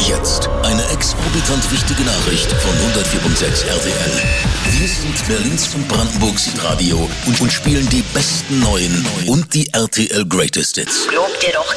Jetzt eine exorbitant wichtige Nachricht von 104.6 RTL. Wir sind Berlins und Brandenburgs Radio und spielen die besten neuen und die RTL Greatest Hits. Glaubt ihr doch